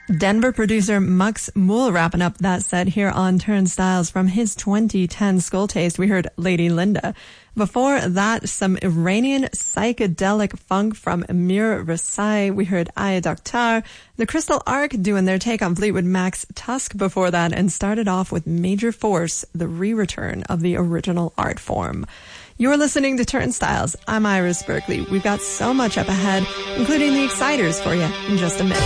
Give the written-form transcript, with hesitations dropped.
Denver producer Mux Mool wrapping up that set here on Turnstiles from his 2010 Skull Taste. We heard Lady Linda. Before that, some Iranian psychedelic funk from Amir Rasai. We heard Aya Doctor. The Crystal Arc doing their take on Fleetwood Mac's Tusk before that, and started off with Major Force, the re-return of the original art form. You're listening to Turnstiles. I'm Iris Berkeley. We've got so much up ahead, including the Exciters for you in just a minute.